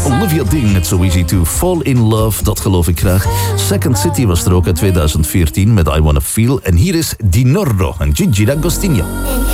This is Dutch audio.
Olivia Dean met So Easy to Fall in Love, dat geloof ik graag. Second City was er ook uit 2014 met I Wanna Feel. En hier is Di Nordo en Gigi D'Agostino.